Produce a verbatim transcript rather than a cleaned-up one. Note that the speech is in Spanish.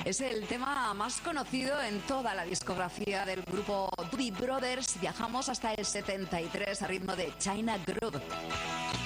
Es el tema más conocido en toda la discografía del grupo Doobie Brothers. Viajamos hasta el setenta y tres a ritmo de China Groove.